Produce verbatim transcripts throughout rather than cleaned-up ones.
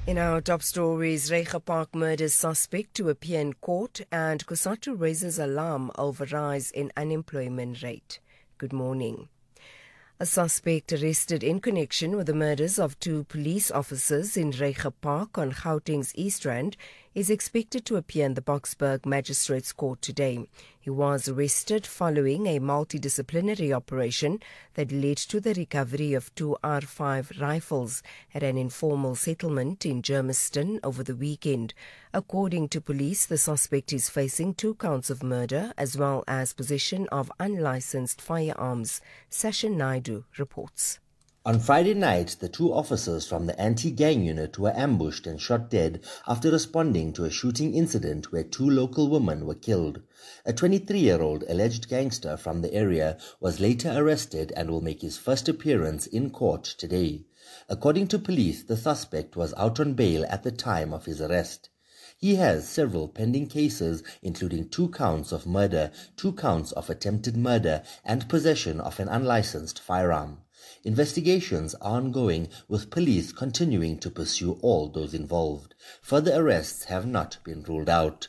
In our top stories, Reiger Park murder suspect to appear in court and COSATU raises alarm over rise in unemployment rate. Good morning. A suspect arrested in connection with the murders of two police officers in Reiger Park on Gauteng's East Rand is expected to appear in the Boksburg Magistrates Court today. He was arrested following a multidisciplinary operation that led to the recovery of two R five rifles at an informal settlement in Germiston over the weekend. According to police, the suspect is facing two counts of murder as well as possession of unlicensed firearms. Sasha Naidu reports. On Friday night, the two officers from the anti-gang unit were ambushed and shot dead after responding to a shooting incident where two local women were killed. A twenty-three-year-old alleged gangster from the area was later arrested and will make his first appearance in court today. According to police, the suspect was out on bail at the time of his arrest. He has several pending cases, including two counts of murder, two counts of attempted murder, and possession of an unlicensed firearm. Investigations are ongoing, with police continuing to pursue all those involved. Further arrests have not been ruled out.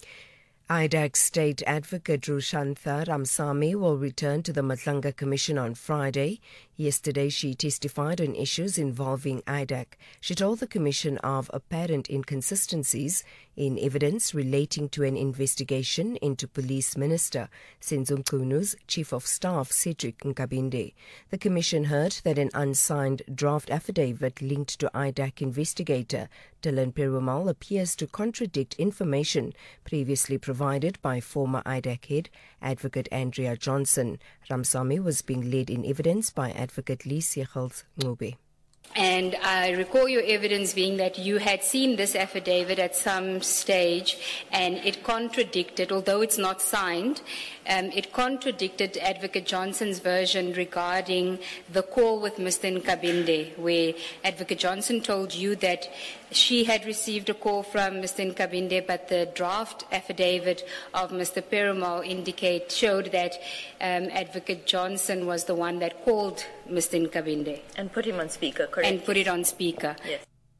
I D A C State Advocate Rushantha Ramsamy will return to the Matlanga Commission on Friday. Yesterday, she testified on issues involving I D A C. She told the Commission of apparent inconsistencies in evidence relating to an investigation into Police Minister Senzo Mchunu's Chief of Staff Cedric Nkabinde. The Commission heard that an unsigned draft affidavit linked to I D A C investigator Dylan Perumal appears to contradict information previously provided by former I D A C head Advocate Andrea Johnson. Ramsamy was being led in evidence by Advocate Lee Siegels Ngube. And I recall your evidence being that you had seen this affidavit at some stage and it contradicted, although it's not signed, um, it contradicted Advocate Johnson's version regarding the call with Mister Nkabinde, where Advocate Johnson told you that she had received a call from Mister Nkabinde, but the draft affidavit of Mister Perumal indicate showed that um, Advocate Johnson was the one that called Mister Nkabinde. And put him on speaker, correct? And put it on speaker. Yes.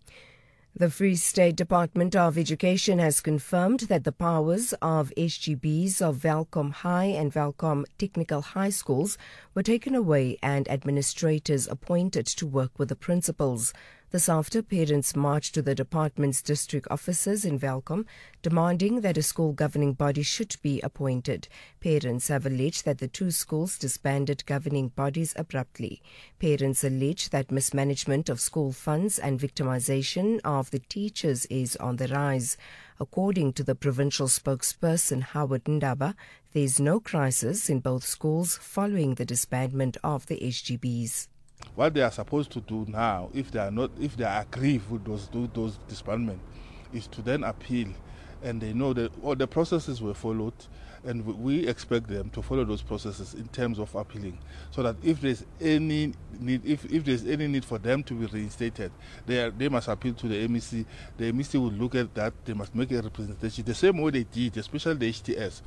The Free State Department of Education has confirmed that the powers of S G Bs of Welkom High and Welkom Technical High Schools were taken away and administrators appointed to work with the principals. This after parents marched to the department's district offices in Welkom, demanding that a school governing body should be appointed. Parents have alleged that the two schools disbanded governing bodies abruptly. Parents allege that mismanagement of school funds and victimization of the teachers is on the rise. According to the provincial spokesperson Howard Ndaba, there is no crisis in both schools following the disbandment of the S G Bs. What they are supposed to do now, if they are not, if they are aggrieved with those those disbandment, is to then appeal, and they know that all the processes were followed, and we expect them to follow those processes in terms of appealing, so that if there's any need, if, if there's any need for them to be reinstated, they are, they must appeal to the M E C. The M E C will look at that. They must make a representation the same way they did, especially the H T S.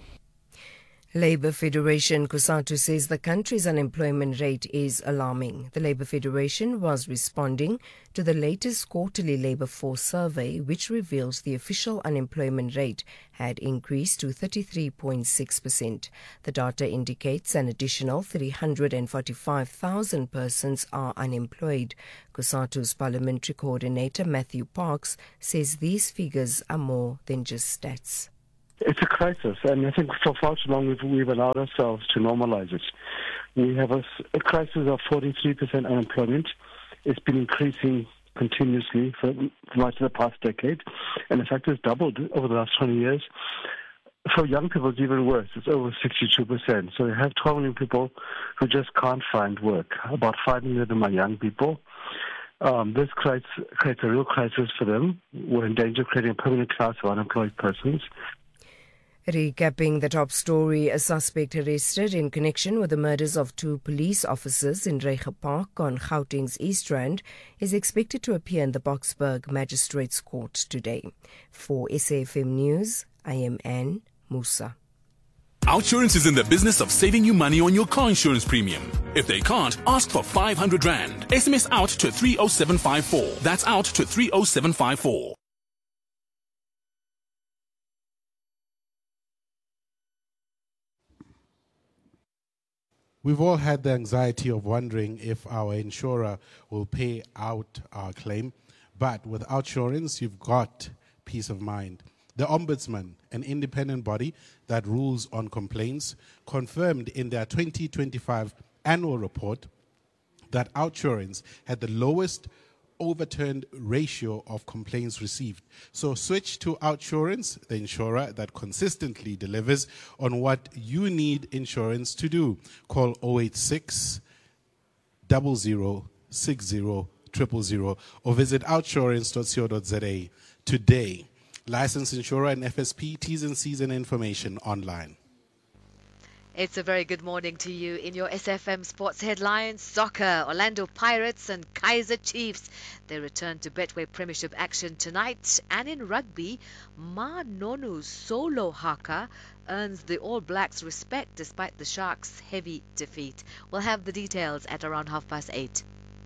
Labour Federation COSATU says the country's unemployment rate is alarming. The Labour Federation was responding to the latest quarterly labour force survey, which reveals the official unemployment rate had increased to thirty-three point six percent. The data indicates an additional three hundred forty-five thousand persons are unemployed. COSATU's parliamentary coordinator Matthew Parks says these figures are more than just stats. It's a crisis, and I think for far too long we've, we've allowed ourselves to normalize it. We have a, a crisis of forty-three percent unemployment. It's been increasing continuously for much of the past decade, and in fact it's doubled over the last twenty years. For young people it's even worse. It's over sixty-two percent. So we have twelve million people who just can't find work. About five million of them are young people. Um, this creates, creates a real crisis for them. We're in danger of creating a permanent class of unemployed persons. Recapping the top story, a suspect arrested in connection with the murders of two police officers in Reiger Park on Gauteng's East Rand is expected to appear in the Boksburg Magistrates Court today. For S A F M News, I am Anne Musa. OUTsurance is in the business of saving you money on your car insurance premium. If they can't, ask for five hundred rand. S M S out to three oh seven five four. That's out to three oh seven five four. We've all had the anxiety of wondering if our insurer will pay out our claim, but with OUTsurance, you've got peace of mind. The Ombudsman, an independent body that rules on complaints, confirmed in their twenty twenty-five annual report that OUTsurance had the lowest overturned ratio of complaints received. So switch to OUTsurance, the insurer that consistently delivers on what you need insurance to do. Call oh eight six, zero zero six zero, zero zero zero or visit outsurance dot co dot za today. Licensed insurer and F S P, T's and C's and information online. It's a very good morning to you. In your S F M Sports headlines, soccer, Orlando Pirates and Kaizer Chiefs. They return to Betway Premiership action tonight. And in rugby, Ma Nonu's solo haka earns the All Blacks respect despite the Sharks' heavy defeat. We'll have the details at around half past eight.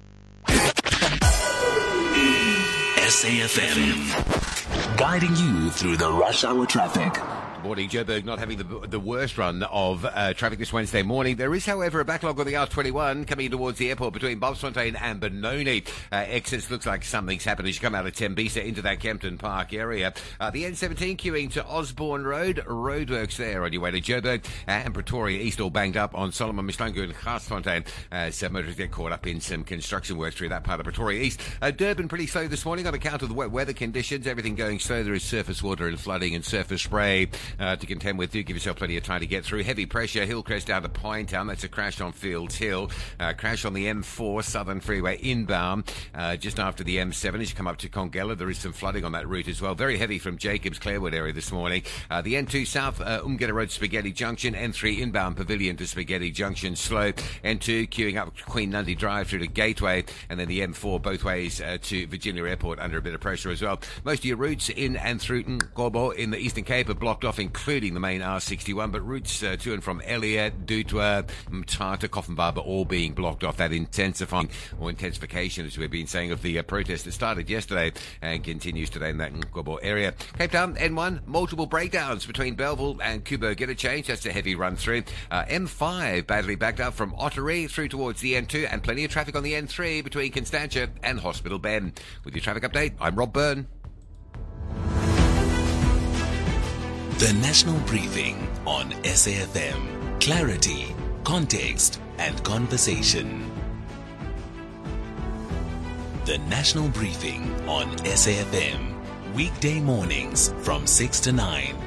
S A F M, guiding you through the rush hour traffic. Morning. Joburg not having the the worst run of uh, traffic this Wednesday morning. There is, however, a backlog on the R twenty-one coming towards the airport between Bobsfontein and Benoni. Uh, exits looks like something's happened as you come out of Tembisa into that Kempton Park area. Uh, the N seventeen queuing to Osborne Road. Roadworks there on your way to Joburg. Uh, and Pretoria East all banged up on Solomon Mishlangu and Garsfontein as uh, motorists get caught up in some construction work through that part of Pretoria East. Uh, Durban pretty slow this morning on account of the wet weather conditions. Everything going slow. There is surface water and flooding and surface spray Uh, to contend with. Do give yourself plenty of time to get through. Heavy pressure, Hillcrest down to Pine Town. That's a crash on Fields Hill. Uh, crash on the M four Southern Freeway inbound. Uh, just after the M seven as you come up to Congella. There is some flooding on that route as well. Very heavy from Jacobs Clarewood area this morning. Uh, the N two South, uh, Umgeta Road, Spaghetti Junction. N three inbound Pavilion to Spaghetti Junction. Slow. N two queuing up Queen Nundy Drive through to Gateway. And then the M four both ways uh, to Virginia Airport under a bit of pressure as well. Most of your routes in and through Ngobo in the Eastern Cape are blocked off, including the main R sixty-one, but routes uh, to and from Elliot, Dutwa, Mthatha, Coffin Barber all being blocked off. That intensifying or intensification, as we've been saying, of the uh, protest that started yesterday and continues today in that Ngobo area. Cape Town, N one, multiple breakdowns between Belleville and Kubo. Get a change. That's a heavy run through. Uh, M five badly backed up from Ottery through towards the N two, and plenty of traffic on the N three between Constantia and Hospital Bend. With your traffic update, I'm Rob Byrne. The National Briefing on S A F M. Clarity, context, and conversation. The National Briefing on S A F M. Weekday mornings from six to nine.